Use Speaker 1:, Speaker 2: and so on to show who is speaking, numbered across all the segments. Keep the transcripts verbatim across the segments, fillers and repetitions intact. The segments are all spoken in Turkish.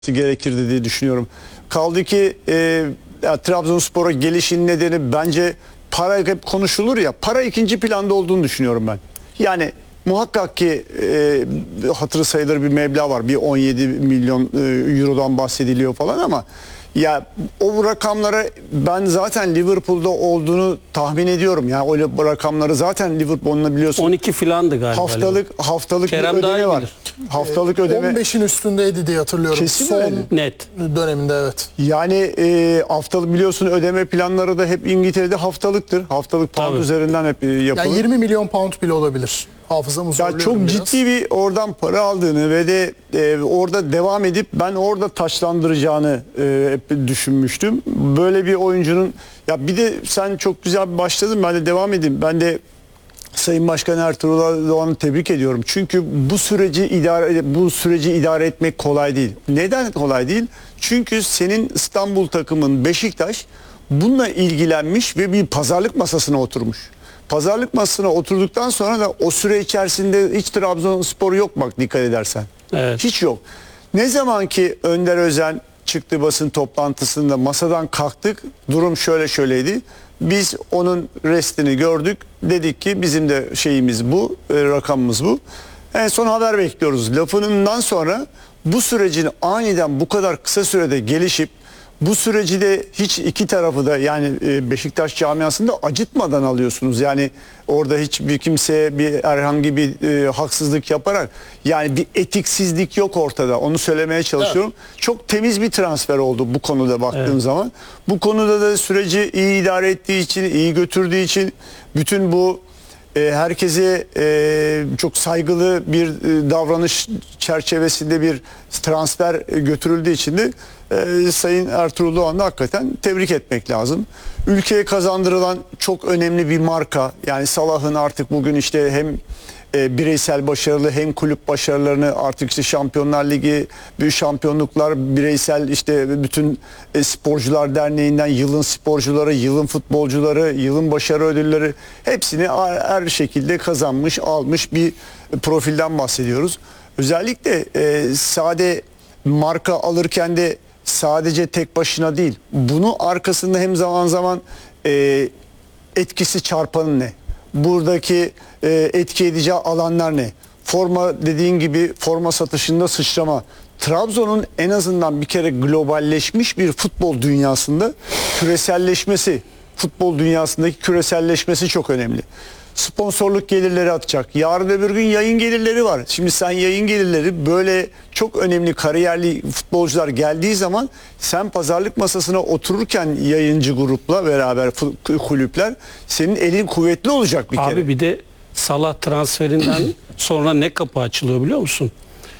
Speaker 1: gerekirdi diye düşünüyorum. Kaldı ki e, ya, Trabzonspor'a gelişin nedeni bence para, hep konuşulur ya, para ikinci planda olduğunu düşünüyorum ben. Yani muhakkak ki e, hatırı sayılır bir meblağ var. Bir on yedi milyon e, eurodan bahsediliyor falan ama ya o rakamlara ben zaten Liverpool'da olduğunu tahmin ediyorum. Yani o rakamları zaten Liverpool'un biliyorsun.
Speaker 2: on iki filandı galiba.
Speaker 1: Haftalık haftalık
Speaker 2: Kerem
Speaker 1: bir
Speaker 2: daha
Speaker 1: ödeme
Speaker 2: iyi
Speaker 1: var.
Speaker 2: bilir.
Speaker 1: Haftalık ödeme.
Speaker 3: on beşin üstündeydi diye hatırlıyorum.
Speaker 1: Kesin
Speaker 3: Son
Speaker 1: öyle.
Speaker 2: Net.
Speaker 3: döneminde evet.
Speaker 1: Yani e, haftalık biliyorsun ödeme planları da hep İngiltere'de haftalıktır. Haftalık pound
Speaker 2: Tabii.
Speaker 1: üzerinden hep e, yapılır.
Speaker 3: Yani yirmi milyon pound bile olabilir. Hafızamı
Speaker 1: Ya
Speaker 3: zorluyorum
Speaker 1: çok
Speaker 3: biraz.
Speaker 1: ciddi bir oradan para aldığını ve de e, orada devam edip ben orada taçlandıracağını e, hep düşünmüştüm. Böyle bir oyuncunun ya bir de sen çok güzel başladın, ben de devam edeyim. Ben de Sayın Başkan Ertuğrul Doğan'ı tebrik ediyorum. Çünkü bu süreci idare bu süreci idare etmek kolay değil. Neden kolay değil? Çünkü senin İstanbul takımın Beşiktaş bununla ilgilenmiş ve bir pazarlık masasına oturmuş. Pazarlık masasına oturduktan sonra da o süre içerisinde hiç Trabzonspor yok bak dikkat edersen.
Speaker 2: Evet.
Speaker 1: Hiç yok. Ne zaman ki Önder Özen çıktı basın toplantısında masadan kalktık, durum şöyle şöyleydi. Biz onun restini gördük. Dedik ki bizim de şeyimiz bu, e, rakamımız bu. En son haber bekliyoruz. Lafından sonra bu sürecin aniden bu kadar kısa sürede gelişip bu süreci de hiç iki tarafı da yani e, Beşiktaş camiasında acıtmadan alıyorsunuz. Yani orada hiçbir kimseye bir herhangi bir e, haksızlık yaparak yani bir etiksizlik yok ortada. Onu söylemeye çalışıyorum. Evet. Çok temiz bir transfer oldu bu konuda baktığım evet. zaman. Bu konuda da süreci iyi idare ettiği için, iyi götürdüğü için bütün bu e, herkese e, çok saygılı bir e, davranış çerçevesinde bir transfer e, götürüldüğü için de e, Sayın Ertuğrul Doğan'ı hakikaten tebrik etmek lazım. Ülkeye kazandırılan çok önemli bir marka. Yani Salah'ın artık bugün işte hem e, bireysel başarılı hem kulüp başarılarını artık işte Şampiyonlar Ligi, büyük şampiyonluklar, bireysel işte bütün e, sporcular derneğinden yılın sporcuları, yılın futbolcuları, yılın başarı ödülleri hepsini her şekilde kazanmış, almış bir profilden bahsediyoruz. Özellikle e, sade marka alırken de sadece tek başına değil. Bunu arkasında hem zaman zaman e, etkisi çarpanı ne? Buradaki e, etki edeceği alanlar ne? Forma dediğin gibi forma satışında sıçrama. Trabzon'un en azından bir kere globalleşmiş bir futbol dünyasında küreselleşmesi, futbol dünyasındaki küreselleşmesi çok önemli. Sponsorluk gelirleri atacak. Yarın öbür gün yayın gelirleri var. Şimdi sen yayın gelirleri böyle çok önemli kariyerli futbolcular geldiği zaman sen pazarlık masasına otururken yayıncı grupla beraber kulüpler senin elin kuvvetli olacak bir kere.
Speaker 2: Abi bir de Salah transferinden sonra ne kapı açılıyor biliyor musun?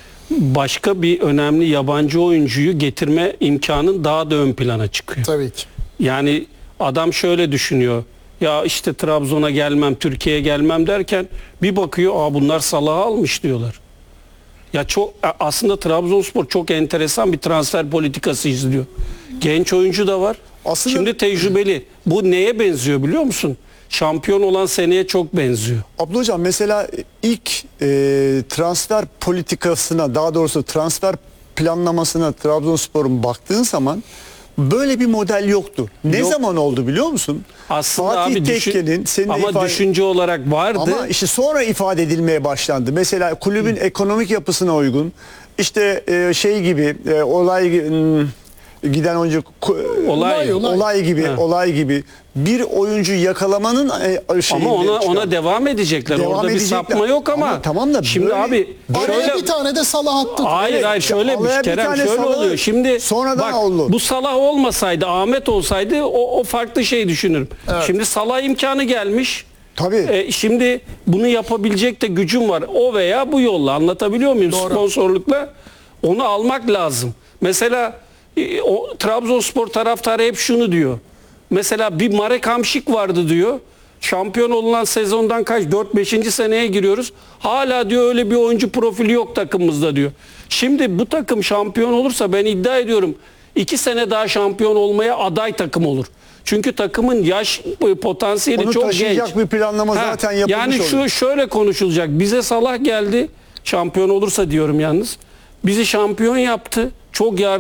Speaker 2: Başka bir önemli yabancı oyuncuyu getirme imkanın daha da ön plana çıkıyor.
Speaker 3: Tabii ki.
Speaker 2: Yani adam şöyle düşünüyor. Ya işte Trabzon'a gelmem, Türkiye'ye gelmem derken bir bakıyor, aa bunlar Salah'ı almış diyorlar. Ya çok aslında Trabzonspor çok enteresan bir transfer politikası izliyor. Genç oyuncu da var. Aslında şimdi tecrübeli. Bu neye benziyor biliyor musun? Şampiyon olan seneye çok benziyor.
Speaker 1: Abdullah Hocam mesela ilk e, transfer politikasına, daha doğrusu transfer planlamasına Trabzonspor'un baktığın zaman böyle bir model yoktu. Ne
Speaker 2: Yok.
Speaker 1: zaman oldu biliyor musun?
Speaker 2: Aslında
Speaker 1: Fatih
Speaker 2: abi
Speaker 1: Tekke'nin senin
Speaker 2: ama
Speaker 1: ifade...
Speaker 2: düşünce olarak vardı.
Speaker 1: Ama işte sonra ifade edilmeye başlandı. Mesela kulübün Hı. ekonomik yapısına uygun. İşte e, şey gibi e, olay hmm, giden oyuncu
Speaker 2: olay,
Speaker 1: olay, olay gibi ha. olay gibi bir oyuncu yakalamanın e, şeyi.
Speaker 2: Ama ona ona devam edecekler. Devam Orada edecekler. Bir sapma yok ama. ama
Speaker 1: tamam da
Speaker 2: şimdi
Speaker 1: böyle,
Speaker 2: abi
Speaker 3: şöyle bir tane de Salah attı.
Speaker 2: Hayır evet. hayır şöyle bir Kerem şöyle Salah, oluyor. Şimdi
Speaker 1: sonradan
Speaker 2: bak,
Speaker 1: oldu.
Speaker 2: Bu Salah olmasaydı, Ahmet olsaydı o, o farklı şey düşünürüm. Evet. Şimdi Salah imkanı gelmiş.
Speaker 1: Tabii.
Speaker 2: E, şimdi bunu yapabilecek de gücüm var. O veya bu yolla, anlatabiliyor muyum? Doğru. Sponsorlukla onu almak lazım. Mesela o Trabzonspor taraftarı hep şunu diyor. Mesela bir Marek Hamšík vardı diyor. Şampiyon olunan sezondan kaç? dört beşinci seneye giriyoruz. Hala diyor öyle bir oyuncu profili yok takımımızda diyor. Şimdi bu takım şampiyon olursa ben iddia ediyorum iki sene daha şampiyon olmaya aday takım olur. Çünkü takımın yaş potansiyeli
Speaker 1: Onu
Speaker 2: çok genç.
Speaker 1: bir planlama ha, zaten yapılmış
Speaker 2: Yani şu
Speaker 1: olur.
Speaker 2: şöyle konuşulacak. Bize Salah geldi. Şampiyon olursa diyorum yalnız. Bizi şampiyon yaptı. çok yardım